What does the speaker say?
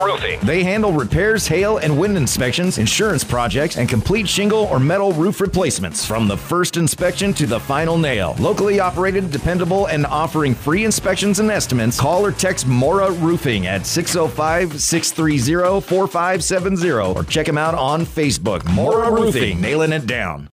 Roofing. They handle repairs, hail and wind inspections, insurance projects, and complete shingle or metal roof replacements from the first inspection to the final nail. Locally operated, dependable, and offering free inspections and estimates. Call or text Mora Roofing at 605-630-4570 or check them out on Facebook. Mora Roofing, nailing it down.